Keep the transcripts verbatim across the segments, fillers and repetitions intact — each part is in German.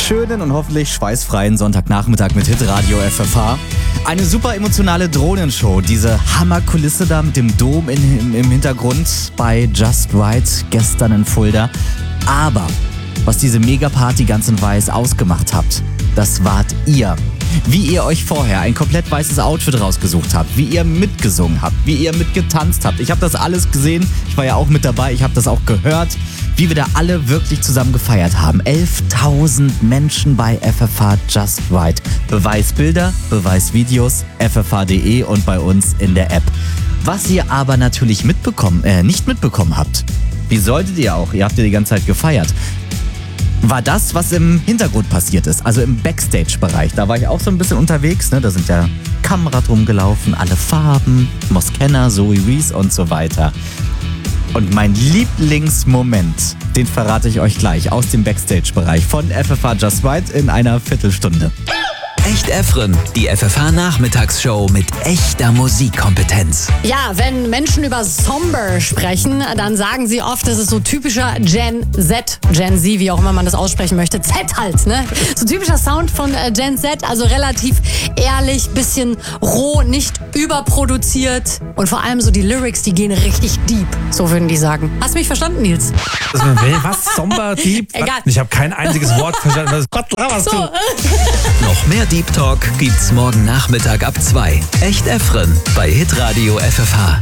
schönen und hoffentlich schweißfreien Sonntagnachmittag mit Hitradio F F H. Eine super emotionale Drohnenshow. Diese Hammerkulisse da mit dem Dom in, im, im Hintergrund bei Just Right gestern in Fulda. Aber was diese Megaparty ganz in weiß ausgemacht habt, das wart ihr. Wie ihr euch vorher ein komplett weißes Outfit rausgesucht habt, wie ihr mitgesungen habt, wie ihr mitgetanzt habt. Ich habe das alles gesehen, ich war ja auch mit dabei, ich habe das auch gehört, wie wir da alle wirklich zusammen gefeiert haben. elftausend Menschen bei F F H Just Right. Beweisbilder, Beweisvideos, f f h punkt d e und bei uns in der App. Was ihr aber natürlich mitbekommen, äh, nicht mitbekommen habt, wie solltet ihr auch, ihr habt ja die ganze Zeit gefeiert, war das, was im Hintergrund passiert ist, also im Backstage-Bereich. Da war ich auch so ein bisschen unterwegs, ne? Da sind ja Kameras rumgelaufen, alle Farben, Moskenna, Zoe Reese und so weiter. Und mein Lieblingsmoment, den verrate ich euch gleich aus dem Backstage-Bereich von F F H Just Right in einer Viertelstunde. Echt Efren, die F F H-Nachmittagsshow mit echter Musikkompetenz. Ja, wenn Menschen über Somber sprechen, dann sagen sie oft, das ist so typischer Gen Z, Gen Z, wie auch immer man das aussprechen möchte. Z halt, ne? So typischer Sound von äh, Gen Z, also relativ ehrlich, bisschen roh, nicht überproduziert. Und vor allem so die Lyrics, die gehen richtig deep, so würden die sagen. Hast du mich verstanden, Nils? Was? Somber, deep? Egal. Ich habe kein einziges Wort verstanden. Was Gott laberst So, du? Noch mehr Deep Talk gibt's morgen Nachmittag ab zwei. Echt Efren bei Hitradio F F H.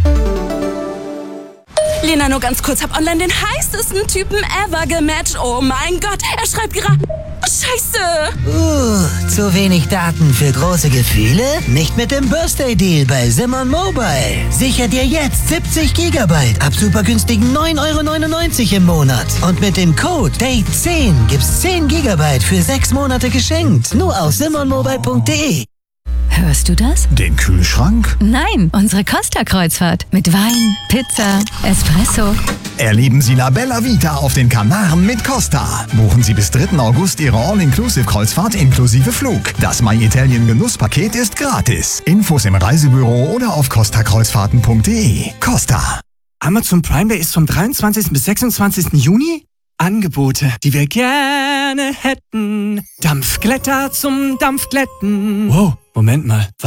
Lena, nur ganz kurz, hab online den heißesten Typen ever gematcht. Oh mein Gott, er schreibt gerade... Scheiße! Uh, zu wenig Daten für große Gefühle? Nicht mit dem Birthday Deal bei Simon Mobile. Sicher dir jetzt siebzig Gigabyte ab super günstigen neun Euro neunundneunzig im Monat. Und mit dem Code Date zehn gibt's zehn Gigabyte für sechs Monate geschenkt. Nur auf simon mobile punkt d e. Hörst du das? Den Kühlschrank? Nein, unsere Costa-Kreuzfahrt. Mit Wein, Pizza, Espresso. Erleben Sie La Bella Vita auf den Kanaren mit Costa. Buchen Sie bis dritten August Ihre All-Inclusive-Kreuzfahrt inklusive Flug. Das My Italien Genusspaket ist gratis. Infos im Reisebüro oder auf costa kreuzfahrten punkt d e. Costa. Amazon Prime Day ist vom dreiundzwanzigsten bis sechsundzwanzigsten Juni. Angebote, die wir gerne hätten. Dampfglätter zum Dampfglätten. Wow, Moment mal.